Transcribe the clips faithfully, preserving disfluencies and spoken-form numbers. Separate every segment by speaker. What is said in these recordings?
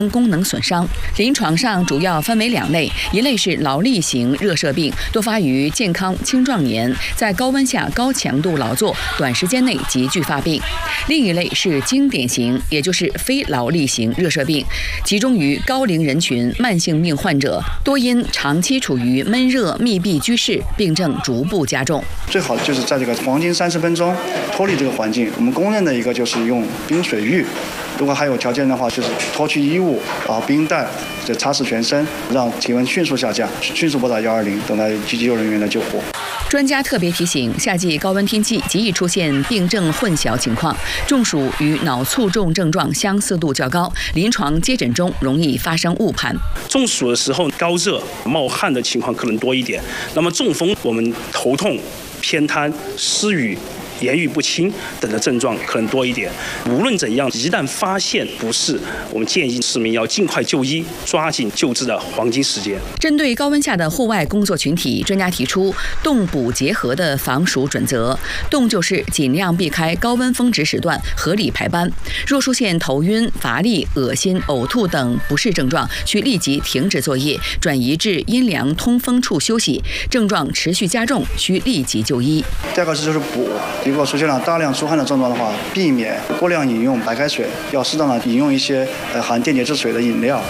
Speaker 1: 功能损伤。临床上主要分为两类，一类是劳力型热射病，多发于健康青壮年，在高温下高强度劳作，短时间内急剧发病；另一类是经典型，也就是非劳力型热射病，集中于高龄人群、慢性病患者，多因长期处于闷热密闭居室，病症逐步加重。
Speaker 2: 最好就是在这个黄金三十分钟脱离这个环境。我们公认的一个就是用冰水浴。如果还有条件的话，就是脱去衣物，然后冰袋，就擦拭全身，让体温迅速下降，迅速拨打一二零，等待急救人员的救护。
Speaker 1: 专家特别提醒，夏季高温天气极易出现病症混淆情况，中暑与脑卒中症状相似度较高，临床接诊中容易发生误判。
Speaker 3: 中暑的时候高热冒汗的情况可能多一点，那么中风我们头痛、偏瘫、失语、言语不清等的症状可能多一点。无论怎样，一旦发现不适，我们建议市民要尽快就医，抓紧救治的黄金时间。
Speaker 1: 针对高温下的户外工作群体，专家提出动补结合的防暑准则。动就是尽量避开高温峰值时段，合理排班。若出现头晕、乏力、恶心、呕吐等不适症状，需立即停止作业，转移至阴凉通风处休息。症状持续加重，需立即就医。
Speaker 2: 第二个就是补。如果出现了大量出汗的症状的话，避免过量饮用白开水，要适当的饮用一些呃含电解质水的饮料。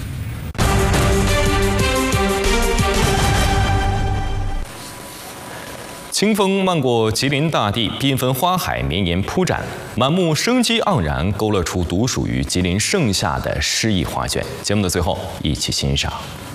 Speaker 4: 清风漫过吉林大地，缤纷花海绵延铺展，满目生机盎然，勾勒出独属于吉林盛夏的诗意画卷。节目的最后，一起欣赏。